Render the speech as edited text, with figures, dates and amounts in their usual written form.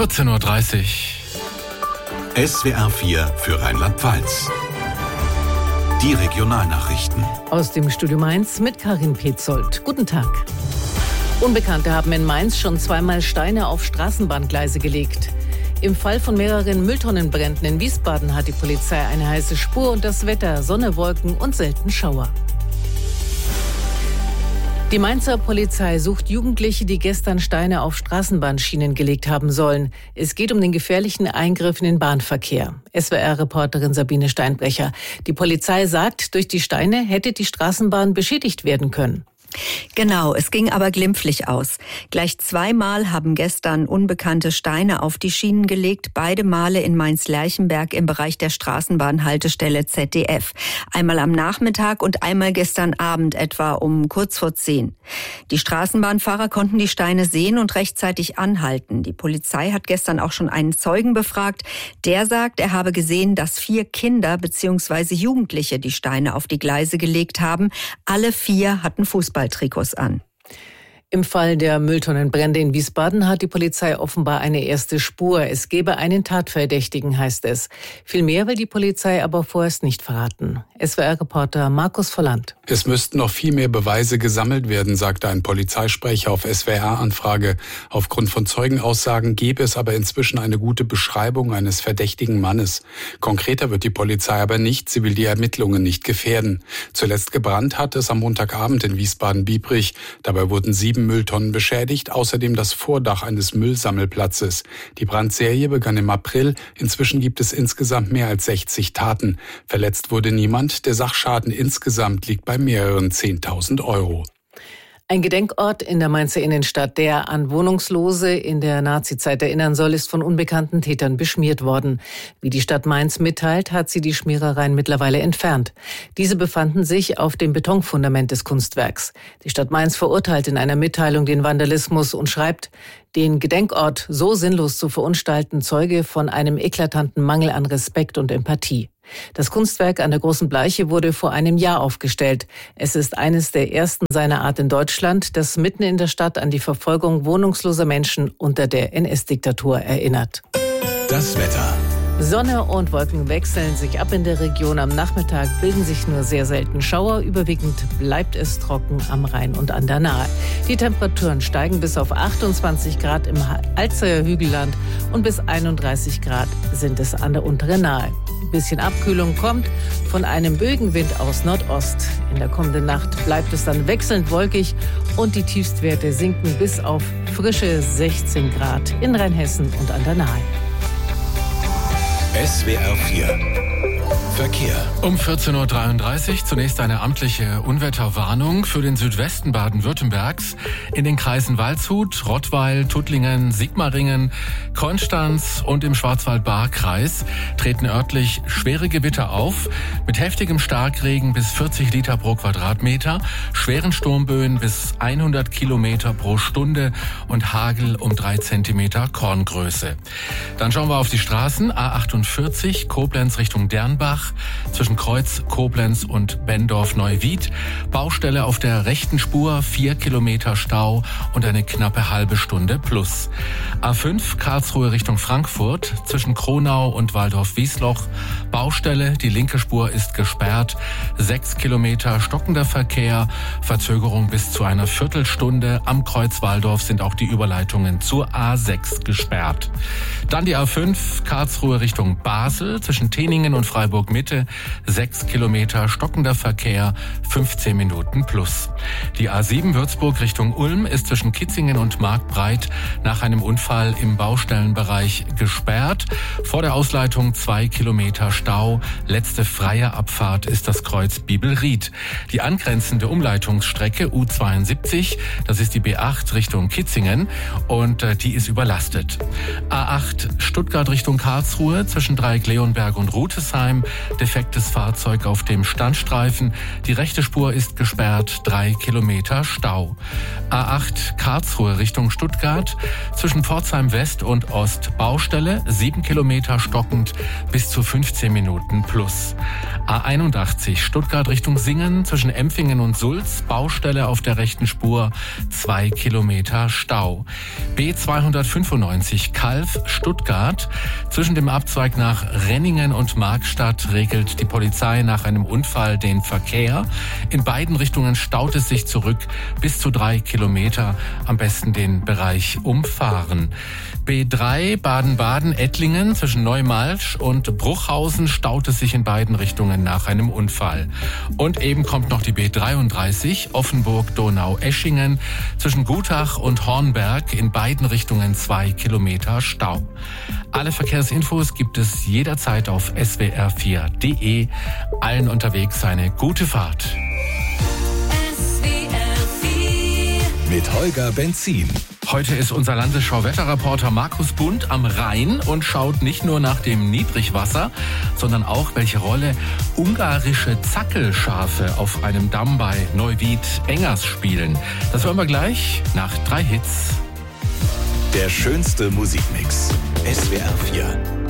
14.30 Uhr. SWR 4 für Rheinland-Pfalz. Die Regionalnachrichten. Aus dem Studio Mainz mit Karin Petzold. Guten Tag. Unbekannte haben in Mainz schon zweimal Steine auf Straßenbahngleise gelegt. Im Fall von mehreren Mülltonnenbränden in Wiesbaden hat die Polizei eine heiße Spur und das Wetter, Sonne, Wolken und selten Schauer. Die Mainzer Polizei sucht Jugendliche, die gestern Steine auf Straßenbahnschienen gelegt haben sollen. Es geht um den gefährlichen Eingriff in den Bahnverkehr. SWR-Reporterin Sabine Steinbrecher. Die Polizei sagt, durch die Steine hätte die Straßenbahn beschädigt werden können. Genau, es ging aber glimpflich aus. Gleich zweimal haben gestern Unbekannte Steine auf die Schienen gelegt, beide Male in Mainz-Lerchenberg im Bereich der Straßenbahnhaltestelle ZDF. Einmal am Nachmittag und einmal gestern Abend etwa um kurz vor 10. Die Straßenbahnfahrer konnten die Steine sehen und rechtzeitig anhalten. Die Polizei hat gestern auch schon einen Zeugen befragt. Der sagt, er habe gesehen, dass 4 Kinder bzw. Jugendliche die Steine auf die Gleise gelegt haben. Alle 4 hatten Fußballtrikots an. Im Fall der Mülltonnenbrände in Wiesbaden hat die Polizei offenbar eine erste Spur. Es gebe einen Tatverdächtigen, heißt es. Viel mehr will die Polizei aber vorerst nicht verraten. SWR-Reporter Markus Volland. Es müssten noch viel mehr Beweise gesammelt werden, sagte ein Polizeisprecher auf SWR-Anfrage. Aufgrund von Zeugenaussagen gäbe es aber inzwischen eine gute Beschreibung eines verdächtigen Mannes. Konkreter wird die Polizei aber nicht. Sie will die Ermittlungen nicht gefährden. Zuletzt gebrannt hat es am Montagabend in Wiesbaden-Biebrich. Dabei wurden 7 Mülltonnen beschädigt, außerdem das Vordach eines Müllsammelplatzes. Die Brandserie begann im April. Inzwischen gibt es insgesamt mehr als 60 Taten. Verletzt wurde niemand. Der Sachschaden insgesamt liegt bei mehreren 10.000 €. Ein Gedenkort in der Mainzer Innenstadt, der an Wohnungslose in der Nazizeit erinnern soll, ist von unbekannten Tätern beschmiert worden. Wie die Stadt Mainz mitteilt, hat sie die Schmierereien mittlerweile entfernt. Diese befanden sich auf dem Betonfundament des Kunstwerks. Die Stadt Mainz verurteilt in einer Mitteilung den Vandalismus und schreibt, den Gedenkort so sinnlos zu verunstalten, zeuge von einem eklatanten Mangel an Respekt und Empathie. Das Kunstwerk an der Großen Bleiche wurde vor einem Jahr aufgestellt. Es ist eines der ersten seiner Art in Deutschland, das mitten in der Stadt an die Verfolgung wohnungsloser Menschen unter der NS-Diktatur erinnert. Das Wetter. Sonne und Wolken wechseln sich ab in der Region. Am Nachmittag bilden sich nur sehr selten Schauer. Überwiegend bleibt es trocken am Rhein und an der Nahe. Die Temperaturen steigen bis auf 28 Grad im Alzeyer Hügelland und bis 31 Grad sind es an der unteren Nahe. Ein bisschen Abkühlung kommt von einem Bögenwind aus Nordost. In der kommenden Nacht bleibt es dann wechselnd wolkig und die Tiefstwerte sinken bis auf frische 16 Grad in Rheinhessen und an der Nahe. SWR 4 Verkehr. Um 14.33 Uhr zunächst eine amtliche Unwetterwarnung für den Südwesten Baden-Württembergs. In den Kreisen Waldshut, Rottweil, Tuttlingen, Sigmaringen, Konstanz und im Schwarzwald-Baar-Kreis treten örtlich schwere Gewitter auf mit heftigem Starkregen bis 40 Liter pro Quadratmeter, schweren Sturmböen bis 100 Kilometer pro Stunde und Hagel um 3 Zentimeter Korngröße. Dann schauen wir auf die Straßen. A48 Koblenz Richtung Dernbach, zwischen Kreuz, Koblenz und Benndorf-Neuwied. Baustelle auf der rechten Spur, 4 Kilometer Stau und eine knappe halbe Stunde plus. A5 Karlsruhe Richtung Frankfurt, zwischen Kronau und Waldorf-Wiesloch. Baustelle, die linke Spur ist gesperrt. 6 Kilometer stockender Verkehr, Verzögerung bis zu einer Viertelstunde. Am Kreuz Waldorf sind auch die Überleitungen zur A6 gesperrt. Dann die A5 Karlsruhe Richtung Basel, zwischen Teningen und Freiburg-Mitte, 6 Kilometer stockender Verkehr, 15 Minuten plus. Die A7 Würzburg Richtung Ulm ist zwischen Kitzingen und Marktbreit nach einem Unfall im Baustellenbereich gesperrt. Vor der Ausleitung 2 Kilometer Stau. Letzte freie Abfahrt ist das Kreuz Bibelried. Die angrenzende Umleitungsstrecke U72, das ist die B8 Richtung Kitzingen und die ist überlastet. A8 Stuttgart Richtung Karlsruhe zwischen Dreieck-Leonberg und Rutesheim defektes Fahrzeug auf dem Standstreifen. Die rechte Spur ist gesperrt, 3 Kilometer Stau. A8 Karlsruhe Richtung Stuttgart, zwischen Pforzheim West und Ost Baustelle, 7 Kilometer stockend, bis zu 15 Minuten plus. A81 Stuttgart Richtung Singen, zwischen Empfingen und Sulz, Baustelle auf der rechten Spur, 2 Kilometer Stau. B295 Calw Stuttgart, zwischen dem Abzweig nach Renningen und Markstadt regelt die Polizei nach einem Unfall den Verkehr. In beiden Richtungen staut es sich zurück bis zu 3 Kilometer. Am besten den Bereich umfahren. B3 Baden-Baden-Ettlingen, zwischen Neumalsch und Bruchhausen staut es sich in beiden Richtungen nach einem Unfall. Und eben kommt noch die B33 Offenburg-Donau-Eschingen, zwischen Gutach und Hornberg, in beiden Richtungen 2 Kilometer Stau. Alle Verkehrsinfos gibt es jederzeit auf swr4.de. Allen unterwegs eine gute Fahrt. Mit Holger Benzin. Heute ist unser Landesschau-Wetterreporter Markus Bund am Rhein und schaut nicht nur nach dem Niedrigwasser, sondern auch, welche Rolle ungarische Zackelschafe auf einem Damm bei Neuwied-Engers spielen. Das hören wir gleich nach 3 Hits. Der schönste Musikmix. SWR 4.